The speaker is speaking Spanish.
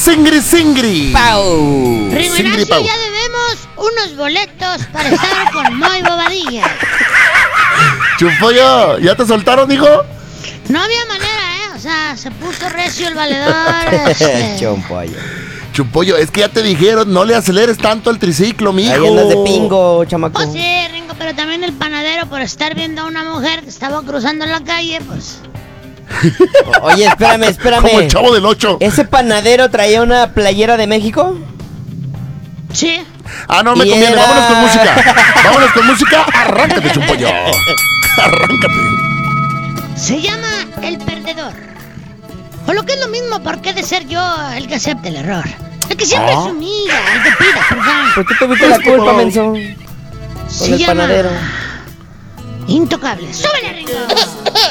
Singri, Singri. ¡Pau! Ringo Singri, Ignacio, Pau. ya debemos unos boletos para estar con Moy Bobadilla. Chumpollo, ¿ya te soltaron, hijo? No había manera, o sea, se puso recio el valedor. Chompollo. Chumpollo, es que ya te dijeron, no le aceleres tanto al triciclo, mijo. Ahí andas de pingo, chamaco. Pues sí, Ringo, pero también el panadero por estar viendo a una mujer que estaba cruzando la calle, pues... Oye, espérame. Como el Chavo del 8. ¿Ese panadero traía una playera de México? Sí. Ah, no me Y conviene, era- vámonos con música. Vámonos con música, arráncate, Chumpollo. Arráncate. Se llama El Perdedor. O lo que es lo mismo, ¿por qué de ser yo el que acepte el error? El que siempre se humilla, el que pida perdón. ¿Por qué tuviste la culpa, menso? Con Se el llama panadero. Intocable. ¡Súbele, Ringo!